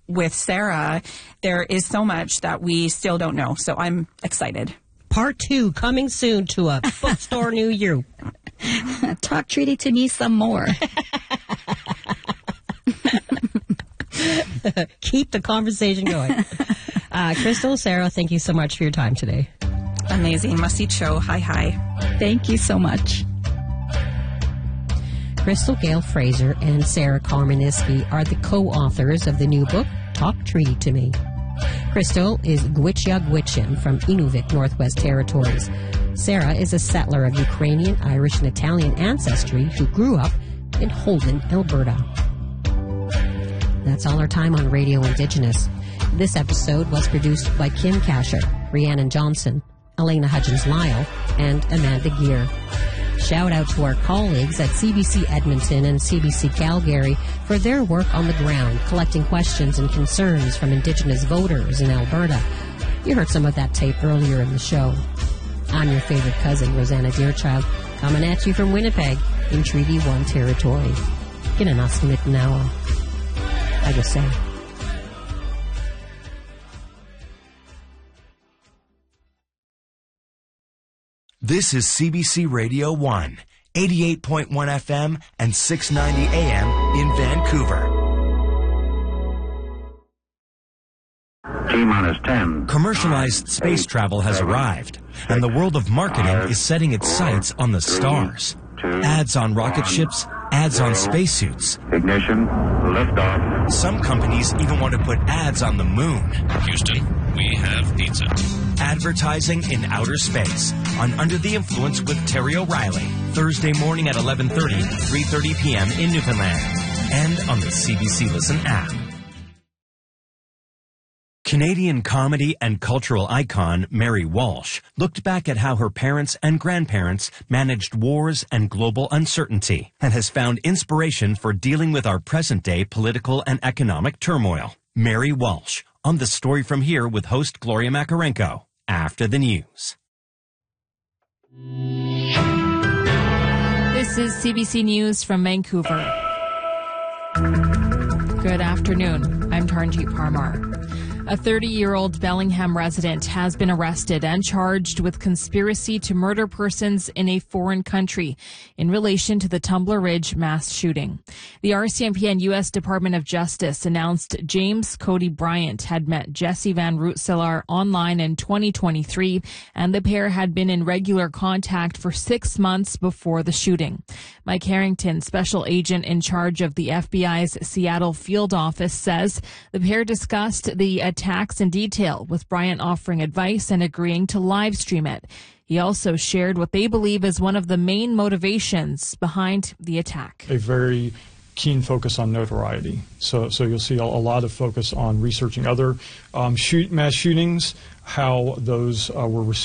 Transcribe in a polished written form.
with Sarah, there is so much that we still don't know. So I'm excited. Part 2 coming soon to a bookstore near you. Talk Treaty to me some more. Keep the conversation going. Crystal, Sarah, thank you so much for your time today. Amazing. Must-see show. Hi. Thank you so much. Crystal Gayle Fraser and Sarah Karmanisky are the co-authors of the new book, Talk Treaty to Me. Crystal is Gwichya Gwichin from Inuvik, Northwest Territories. Sarah is a settler of Ukrainian, Irish, and Italian ancestry who grew up in Holden, Alberta. That's all our time on Radio Indigenous. This episode was produced by Kim Kasher, Rhiannon Johnson, Elena Hudgens-Lyle, and Amanda Gear. Shout out to our colleagues at CBC Edmonton and CBC Calgary for their work on the ground, collecting questions and concerns from Indigenous voters in Alberta. You heard some of that tape earlier in the show. I'm your favorite cousin, Rosanna Deerchild, coming at you from Winnipeg in Treaty 1 territory. Ginanaskimit now. I just say. This is CBC Radio 1, 88.1 FM and 690 AM in Vancouver. T-minus 10. Commercialized space travel has arrived, and the world of marketing is setting its sights on the stars. Ads on rocket ships, ads on spacesuits. Ignition, liftoff. Some companies even want to put ads on the moon. Houston, we have pizza. Advertising in outer space on Under the Influence with Terry O'Reilly, Thursday morning at 11:30, 3:30 p.m. in Newfoundland, and on the CBC Listen app. Canadian comedy and cultural icon Mary Walsh looked back at how her parents and grandparents managed wars and global uncertainty and has found inspiration for dealing with our present-day political and economic turmoil. Mary Walsh, on The Story From Here with host Gloria Makarenko, after the news. This is CBC News from Vancouver. Good afternoon. I'm Taranjeet Parmar. A 30-year-old Bellingham resident has been arrested and charged with conspiracy to murder persons in a foreign country in relation to the Tumbler Ridge mass shooting. The RCMP and U.S. Department of Justice announced James Cody Bryant had met Jesse Van Rootselaar online in 2023, and the pair had been in regular contact for 6 months before the shooting. Mike Harrington, special agent in charge of the FBI's Seattle field office, says the pair discussed the attacks in detail, with Bryant offering advice and agreeing to live stream it. He also shared what they believe is one of the main motivations behind the attack. A very keen focus on notoriety. So you'll see a lot of focus on researching other mass shootings, how those were received